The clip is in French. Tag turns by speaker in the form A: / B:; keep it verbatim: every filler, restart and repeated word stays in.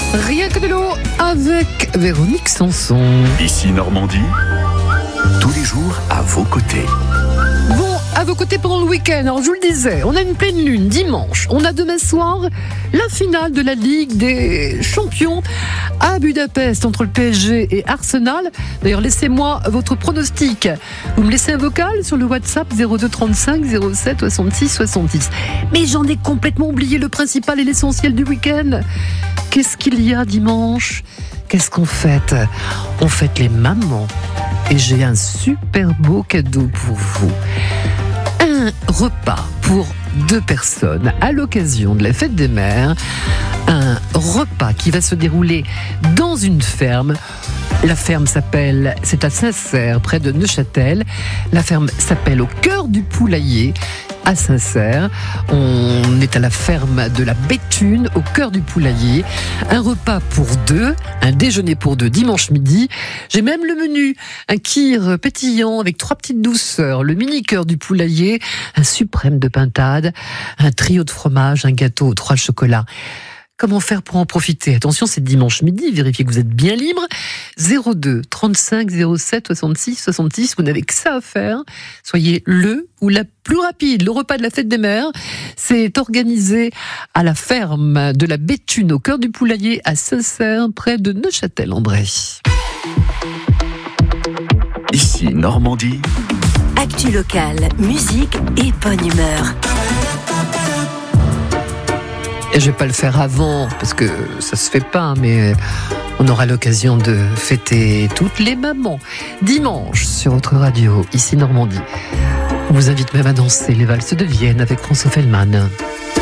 A: Rien que de l'eau avec Véronique Sanson.
B: Ici Normandie, tous les jours à vos côtés.
A: Bon, à vos côtés pendant le week-end, alors je vous le disais, on a une pleine lune dimanche. On a demain soir la finale de la Ligue des Champions à Budapest entre le P S G et Arsenal. D'ailleurs, laissez-moi votre pronostic. Vous me laissez un vocal sur le WhatsApp zéro deux trente-cinq zéro sept soixante-six soixante-six. Mais j'en ai complètement oublié le principal et l'essentiel du week-end. Qu'est-ce qu'il y a dimanche ? Qu'est-ce qu'on fête ? On fête les mamans. Et j'ai un super beau cadeau pour vous. Un repas pour deux personnes à l'occasion de la fête des mères. Un repas qui va se dérouler dans une ferme. La ferme s'appelle, c'est à Saint-Cère, près de Neuchâtel. La ferme s'appelle Au cœur du poulailler, à Saint-Cère. On est à la ferme de la Béthune, au cœur du poulailler. Un repas pour deux, un déjeuner pour deux dimanche midi. J'ai même le menu, un kir pétillant avec trois petites douceurs, le mini cœur du poulailler, un suprême de pintade, un trio de fromage, un gâteau aux trois chocolats. Comment faire pour en profiter ? Attention, c'est dimanche midi, vérifiez que vous êtes bien libre. zéro deux trente-cinq zéro sept soixante-six soixante-six, vous n'avez que ça à faire. Soyez le ou la plus rapide. Le repas de la fête des mères, c'est organisé à la ferme de la Béthune, au cœur du poulailler, à Saint-Cère, près de Neuchâtel-en-Bray.
B: Ici Normandie.
C: Actu locale, musique et bonne humeur.
A: Et je vais pas le faire avant, parce que ça se fait pas, mais on aura l'occasion de fêter toutes les mamans. Dimanche, sur votre radio, ici Normandie. On vous invite même à danser les valses de Vienne avec François Fellman.